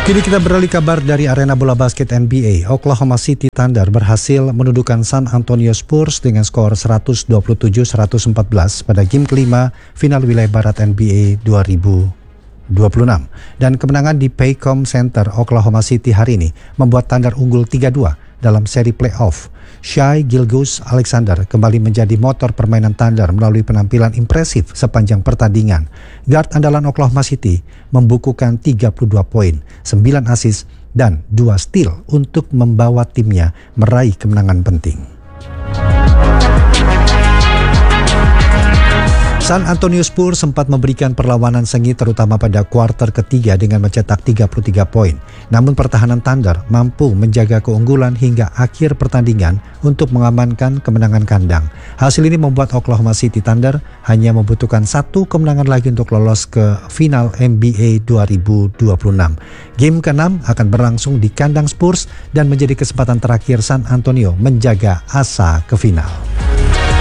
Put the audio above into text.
Kini kita beralih kabar dari arena bola basket NBA. Oklahoma City Thunder berhasil menundukkan San Antonio Spurs dengan skor 127-114 pada game kelima final wilayah barat NBA 2026. Dan kemenangan di Paycom Center Oklahoma City hari ini membuat Thunder unggul 3-2 dalam seri playoff. Shai Gilgeous-Alexander kembali menjadi motor permainan Thunder melalui penampilan impresif sepanjang pertandingan. Guard andalan Oklahoma City membukukan 32 poin, 9 assist, dan 2 steal untuk membawa timnya meraih kemenangan penting. San Antonio Spurs sempat memberikan perlawanan sengit terutama pada kuarter ketiga dengan mencetak 33 poin. Namun pertahanan Thunder mampu menjaga keunggulan hingga akhir pertandingan untuk mengamankan kemenangan kandang. Hasil ini membuat Oklahoma City Thunder hanya membutuhkan satu kemenangan lagi untuk lolos ke final NBA 2026. Game ke-6 akan berlangsung di kandang Spurs dan menjadi kesempatan terakhir San Antonio menjaga asa ke final.